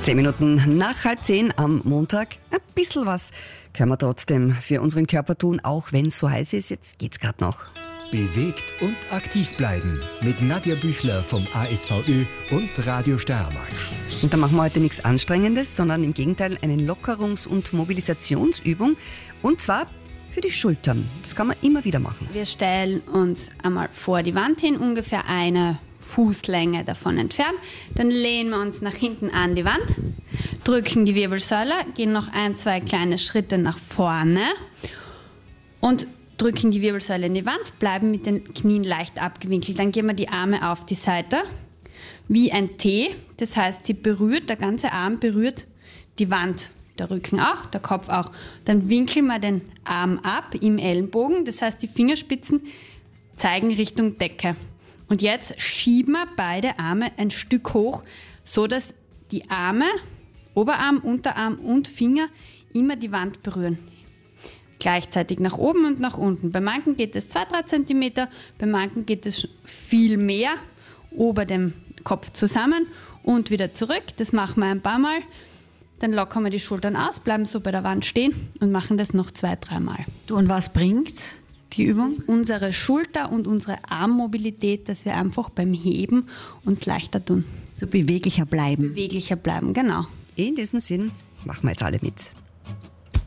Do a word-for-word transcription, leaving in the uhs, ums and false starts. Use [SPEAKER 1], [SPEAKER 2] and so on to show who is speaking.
[SPEAKER 1] Zehn Minuten nach halb zehn am Montag. Ein bisschen was können wir trotzdem für unseren Körper tun, auch wenn es so heiß ist. Jetzt geht's gerade noch.
[SPEAKER 2] Bewegt und aktiv bleiben mit Nadja Büchler vom A S V Ö und Radio Steiermark.
[SPEAKER 1] Und da machen wir heute nichts Anstrengendes, sondern im Gegenteil eine Lockerungs- und Mobilisationsübung. Und zwar für die Schultern. Das kann man immer wieder machen.
[SPEAKER 3] Wir stellen uns einmal vor die Wand hin, ungefähr eine Fußlänge davon entfernt. Dann lehnen wir uns nach hinten an die Wand, drücken die Wirbelsäule, gehen noch ein, zwei kleine Schritte nach vorne und drücken die Wirbelsäule in die Wand, bleiben mit den Knien leicht abgewinkelt. Dann gehen wir die Arme auf die Seite wie ein T. Das heißt, sie berührt, der ganze Arm berührt die Wand. Der Rücken auch, der Kopf auch. Dann winkeln wir den Arm ab im Ellenbogen. Das heißt, die Fingerspitzen zeigen Richtung Decke. Und jetzt schieben wir beide Arme ein Stück hoch, so dass die Arme, Oberarm, Unterarm und Finger immer die Wand berühren. Gleichzeitig nach oben und nach unten. Bei manchen geht es zwei bis drei Zentimeter, bei manchen geht es viel mehr, ober dem Kopf zusammen und wieder zurück. Das machen wir ein paar Mal. Dann lockern wir die Schultern aus, bleiben so bei der Wand stehen und machen das noch zwei, dreimal.
[SPEAKER 4] Du, und was bringt die Übung?
[SPEAKER 3] Das ist unsere Schulter- und unsere Armmobilität, dass wir einfach beim Heben uns leichter tun.
[SPEAKER 4] So beweglicher bleiben.
[SPEAKER 3] Beweglicher bleiben, genau.
[SPEAKER 1] In diesem Sinn machen wir jetzt alle mit.